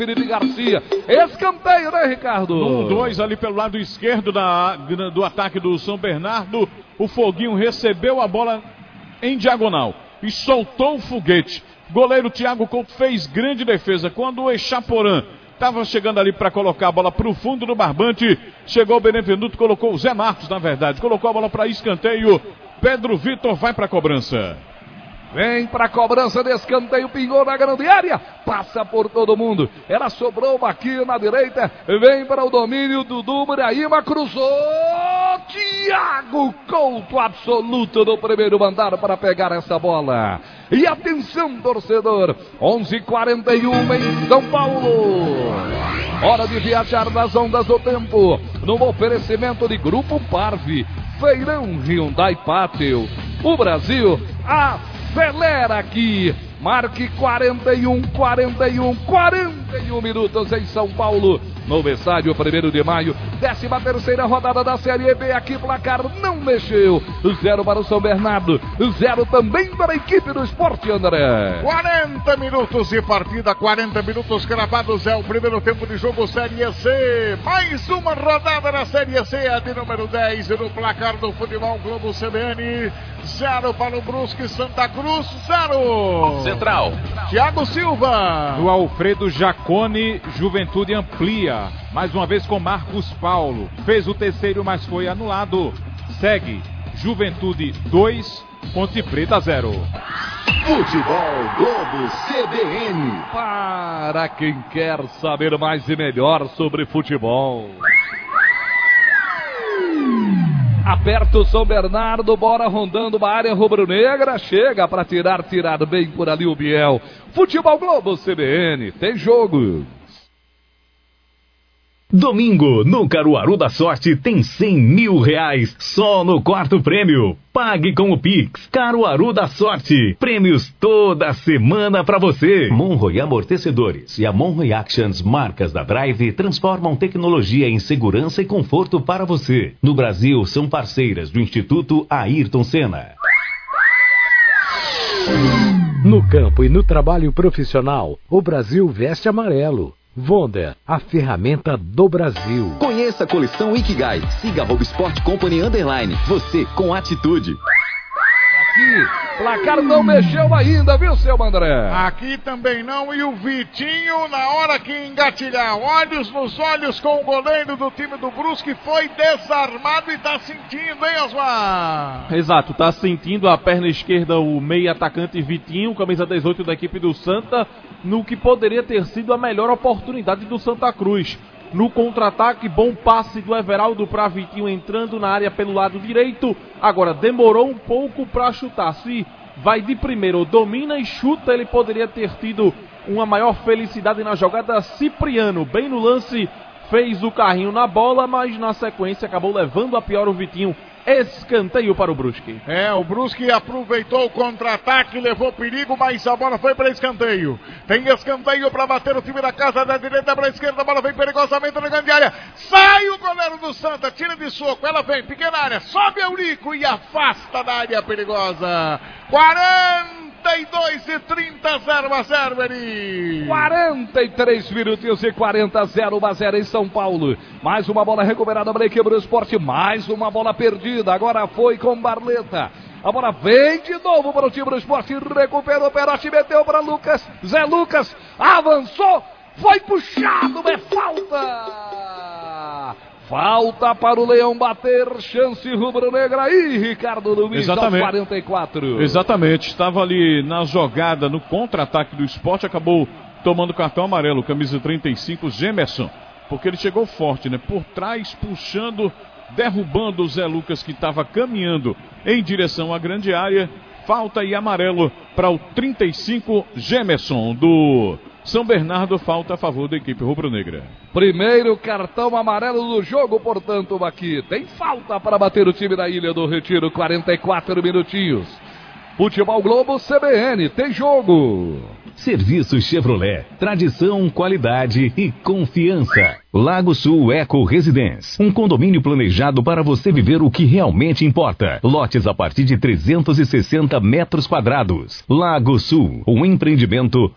Felipe Garcia, escanteio, né, Ricardo? 1-2 ali pelo lado esquerdo do ataque do São Bernardo. O Foguinho recebeu a bola em diagonal e soltou o foguete. Goleiro Thiago Couto fez grande defesa. Quando o Echaporã estava chegando ali para colocar a bola para o fundo do barbante, chegou o Benevenuto, colocou o Zé Marcos, na verdade, colocou a bola para escanteio. Pedro Vitor vai para a cobrança. Vem para a cobrança de escanteio, pingou na grande área, passa por todo mundo. Ela sobrou aqui na direita, vem para o domínio do Brahima, cruzou. Thiago Couto, absoluto no primeiro mandar para pegar essa bola. E atenção, torcedor, 11h41 em São Paulo. Hora de viajar nas ondas do tempo, no oferecimento de Grupo Parve, Feirão Hyundai Pátio. O Brasil acelera aqui. Marque 41 minutos em São Paulo, no estádio 1º de maio, 13ª rodada da Série B. Aqui placar não mexeu, 0 para o São Bernardo, 0 também para a equipe do Sport, André. 40 minutos de partida, 40 minutos cravados, é o primeiro tempo de jogo Série C. Mais uma rodada na Série C, a de número 10 no placar do Futebol Globo CBN. 0 para o Brusque Santa Cruz, 0. Central. Thiago Silva. No Alfredo Jacone, Juventude amplia. Mais uma vez com Marcos Paulo. Fez o terceiro, mas foi anulado. Segue Juventude 2, Ponte Preta 0. Futebol Globo CBN. Para quem quer saber mais e melhor sobre futebol. Aperta o São Bernardo, bola rondando uma área rubro-negra, chega para tirar bem por ali o Biel. Futebol Globo CBN, tem jogo. Domingo, no Caruaru da Sorte, tem 100 mil reais só no quarto prêmio. Pague com o Pix. Caruaru da Sorte. Prêmios toda semana pra você. Monroe Amortecedores e a Monroe Actions, marcas da Drive, transformam tecnologia em segurança e conforto para você. No Brasil, são parceiras do Instituto Ayrton Senna. No campo e no trabalho profissional, o Brasil veste amarelo. Wonder, a ferramenta do Brasil. Conheça a coleção Ikigai. Siga @Sport Company _. Você com atitude. Aqui, placar não mexeu ainda, viu, seu André? Aqui também não, e o Vitinho, na hora que engatilhar, olhos nos olhos com o goleiro do time do Brusque, foi desarmado e tá sentindo, hein, Osmar? Exato, tá sentindo a perna esquerda o meio atacante Vitinho, camisa 18 da equipe do Santa, no que poderia ter sido a melhor oportunidade do Santa Cruz. No contra-ataque, bom passe do Everaldo para Vitinho entrando na área pelo lado direito. Agora demorou um pouco para chutar. Se vai de primeiro, domina e chuta, ele poderia ter tido uma maior felicidade na jogada. Cipriano, bem no lance, fez o carrinho na bola, mas na sequência acabou levando a pior o Vitinho. Escanteio para o Brusque. O Brusque aproveitou o contra-ataque, levou perigo, mas a bola foi para escanteio. Tem escanteio para bater o time da casa, da direita para a esquerda, a bola vem perigosamente na grande área. Sai o goleiro do Santa, tira de soco, ela vem, pequena área, sobe Eurico e afasta da área perigosa. 42 e 30, 0-0, Eri. 43 minutinhos e 40, 0-0 em São Paulo. Mais uma bola recuperada para a equipe do Sport, mais uma bola perdida, agora foi com Barleta. A bola vem de novo para o time do Sport, recuperou o Perotti, meteu para Lucas, Zé Lucas, avançou, foi puxado, é falta! Falta para o Leão bater, chance rubro-negra aí, Ricardo Luiz, aos 44. Exatamente, estava ali na jogada, no contra-ataque do Sport, acabou tomando cartão amarelo, camisa 35, Gemerson, porque ele chegou forte, né? Por trás, puxando, derrubando o Zé Lucas, que estava caminhando em direção à grande área. Falta e amarelo para o 35, Gemerson, do São Bernardo, falta a favor da equipe rubro-negra. Primeiro cartão amarelo do jogo, portanto, aqui. Tem falta para bater o time da Ilha do Retiro, 44 minutinhos. Futebol Globo CBN, tem jogo. Serviço Chevrolet, tradição, qualidade e confiança. Lago Sul Eco Residence, um condomínio planejado para você viver o que realmente importa. Lotes a partir de 360 metros quadrados. Lago Sul, um empreendimento